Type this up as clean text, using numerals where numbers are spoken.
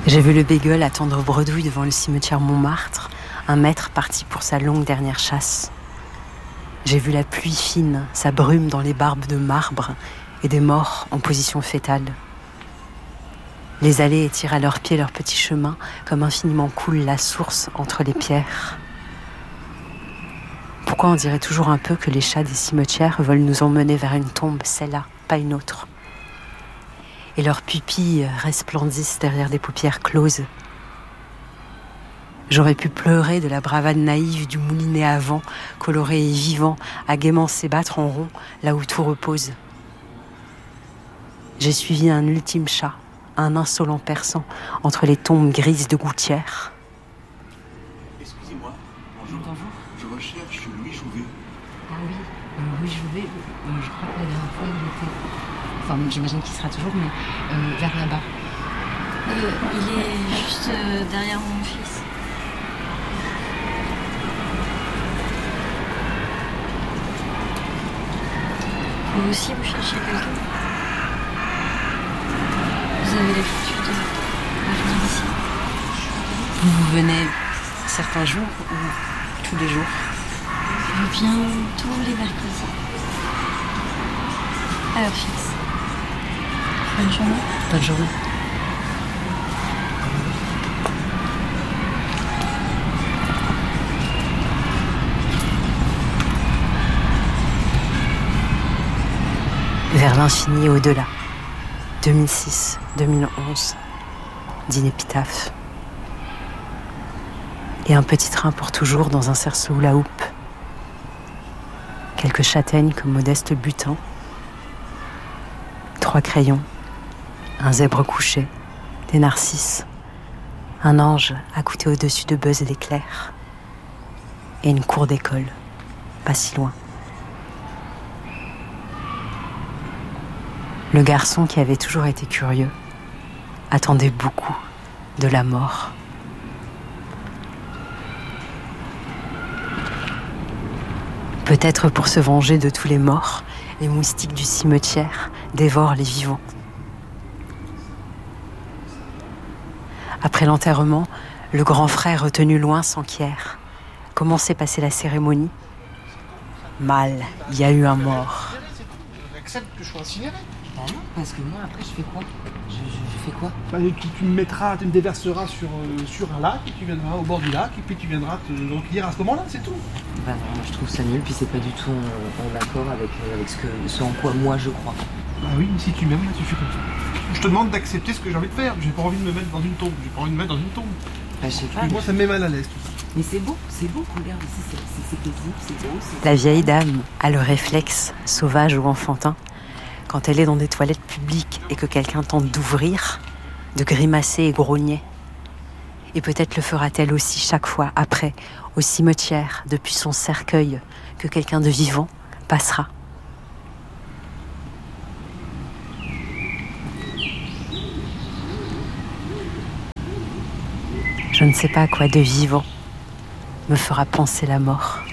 J'ai vu le bégueule attendre bredouille devant le cimetière Montmartre, un maître parti pour sa longue dernière chasse. J'ai vu la pluie fine, sa brume dans les barbes de marbre et des morts en position fétale. Les allées étirent à leurs pieds leur petit chemin, comme infiniment coule la source entre les pierres. Pourquoi on dirait toujours un peu que les chats des cimetières veulent nous emmener vers une tombe, celle-là, pas une autre. Et leurs pupilles resplendissent derrière des paupières closes. J'aurais pu pleurer de la bravade naïve du moulinet à vent, coloré et vivant, à gaiement s'ébattre en rond, là où tout repose. J'ai suivi un ultime chat, un insolent persan, entre les tombes grises de gouttières. Excusez-moi, bonjour. Je recherche Louis Jouvet. Ah oui, Louis Jouvet, je crois que la dernière fois il était... Enfin, j'imagine qu'il sera toujours, mais vers là-bas. Il est juste derrière mon fils. Vous aussi, vous cherchez quelqu'un? Vous avez l'habitude de venir ici? Vous venez certains jours ou tous les jours? Je viens tous les mercredis. À l'heure fixe. Bonne journée. Bonne journée. Vers l'infini et au-delà. 2006, 2011. d'Inépitaphe. Et un petit train pour toujours dans un cerceau hula hoop. Quelques châtaignes comme modeste butin. 3 crayons. Un zèbre couché. Des narcisses. Un ange accouté au-dessus de buzz et d'éclairs. Et une cour d'école. Pas si loin. Le garçon qui avait toujours été curieux attendait beaucoup de la mort. Peut-être pour se venger de tous les morts, les moustiques du cimetière dévorent les vivants. Après l'enterrement, le grand frère retenu loin s'enquiert. Comment s'est passée la cérémonie? Mal, il y a eu un mort. J'accepte que je sois incinéré. Bah non, parce que moi après je fais quoi? Je fais quoi? Bah, tu me mettras, tu me déverseras sur un lac, et tu viendras au bord du lac, et puis tu viendras te recueillir à ce moment-là, c'est tout. Bah non, moi je trouve ça nul, puis c'est pas du tout en accord avec ce en quoi moi je crois. Bah oui, mais si tu m'aimes, là tu fais comme ça. Je te demande d'accepter ce que j'ai envie de faire, j'ai pas envie de me mettre dans une tombe, j'ai pas envie de me mettre dans une tombe. Bah, je sais pas. Parce que moi ça me met mal à l'aise tout ça. Mais c'est beau, regarde ici, c'est paisible, c'est beau. La vieille dame a le réflexe, sauvage ou enfantin, quand elle est dans des toilettes publiques et que quelqu'un tente d'ouvrir, de grimacer et grogner. Et peut-être le fera-t-elle aussi chaque fois après, au cimetière, depuis son cercueil, que quelqu'un de vivant passera. Je ne sais pas à quoi de vivant me fera penser la mort.